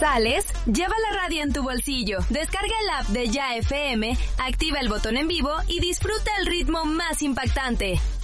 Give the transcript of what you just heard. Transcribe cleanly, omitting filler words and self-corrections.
¿Sales? Lleva la radio en tu bolsillo. Descarga el app de Ya FM, activa el botón en vivo y disfruta el ritmo más impactante.